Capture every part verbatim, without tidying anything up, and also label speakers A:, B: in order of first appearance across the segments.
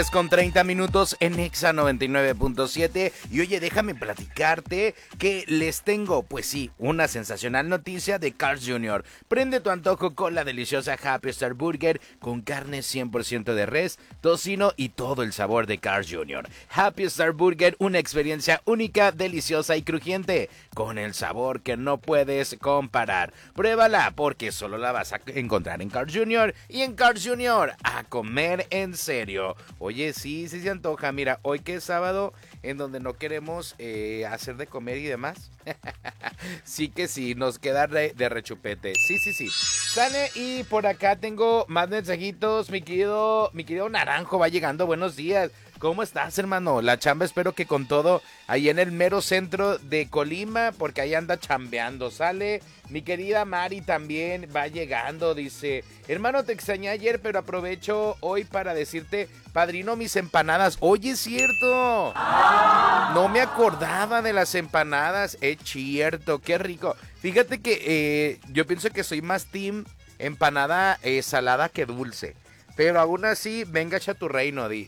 A: Con treinta minutos en Exa noventa y nueve punto siete. Y oye, déjame platicarte que les tengo, pues sí, una sensacional noticia de Carl's junior Prende tu antojo con la deliciosa Happy Star Burger con carne cien por ciento de res, tocino y todo el sabor de Carl's junior Happy Star Burger, una experiencia única, deliciosa y crujiente, con el sabor que no puedes comparar. Pruébala porque solo la vas a encontrar en Carl's junior y en Carl's junior a comer en serio. Oye, sí, sí se antoja. Mira, hoy que es sábado, en donde no queremos eh, hacer de comer y demás. Sí que sí, nos queda de, de rechupete. Sí, sí, sí. Sale, y por acá tengo más mensajitos. Mi querido, mi querido Naranjo va llegando. Buenos días. ¿Cómo estás, hermano? La chamba, espero que con todo, ahí en el mero centro de Colima, porque ahí anda chambeando. Sale, mi querida Mari también va llegando, dice, hermano, te extrañé ayer, pero aprovecho hoy para decirte, padrino, mis empanadas. Oye, es cierto, no me acordaba de las empanadas, es cierto, qué rico. Fíjate que eh, yo pienso que soy más team empanada eh, salada que dulce. Pero aún así, venga, echa tu reino, di.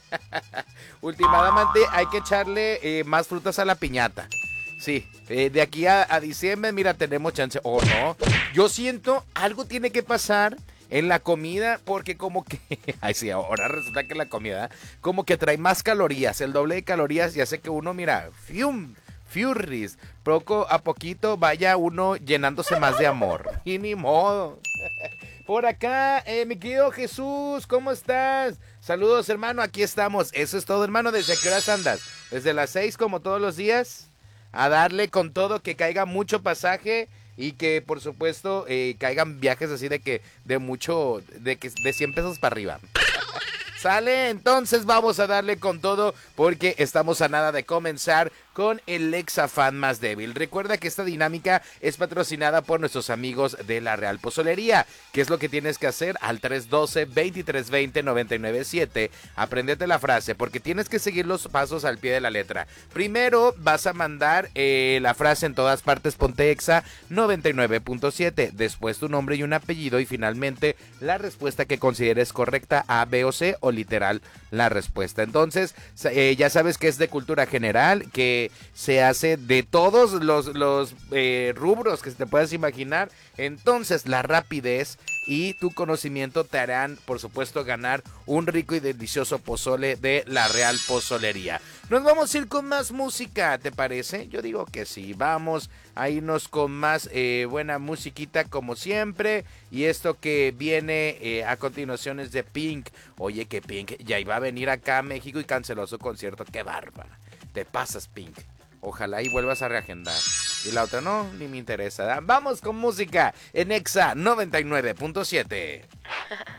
A: Últimamente hay que echarle eh, más frutas a la piñata. Sí, eh, de aquí a, a diciembre, mira, tenemos chance. Oh, no. Yo siento, algo tiene que pasar en la comida, porque como que... Ay, sí, ahora resulta que la comida como que trae más calorías, el doble de calorías, y hace que uno, mira, fium, fiurris, poco a poquito vaya uno llenándose más de amor. Y ni modo. Por acá, eh, mi querido Jesús, ¿cómo estás? Saludos, hermano, aquí estamos. Eso es todo, hermano. ¿Desde qué horas andas? ¿Desde las seis, como todos los días? A darle con todo, que caiga mucho pasaje y que, por supuesto, eh, caigan viajes así de que, de mucho, de que de cien pesos para arriba. Sale, entonces vamos a darle con todo porque estamos a nada de comenzar con el Exa Fan más débil. Recuerda que esta dinámica es patrocinada por nuestros amigos de la Real Pozolería. ¿Qué es lo que tienes que hacer? Al tres uno dos, veintitrés veinte, noventa y nueve siete. Apréndete la frase porque tienes que seguir los pasos al pie de la letra. Primero vas a mandar eh, la frase en todas partes, ponte Exa noventa y nueve punto siete. Después tu nombre y un apellido y finalmente la respuesta que consideres correcta, A, B o C, o literal la respuesta. Entonces, eh, ya sabes que es de cultura general, que se hace de todos los, los eh, rubros que te puedas imaginar. Entonces, la rapidez y tu conocimiento te harán, por supuesto, ganar un rico y delicioso pozole de la Real Pozolería. Nos vamos a ir con más música, ¿te parece? Yo digo que sí, vamos a irnos con más eh, buena musiquita como siempre. Y esto que viene eh, a continuación es de Pink. Oye, que Pink ya iba a venir acá a México y canceló su concierto. ¡Qué bárbara! Te pasas, Pink. Ojalá y vuelvas a reagendar. Y la otra no, ni me interesa. Vamos con música en Exa noventa y nueve punto siete.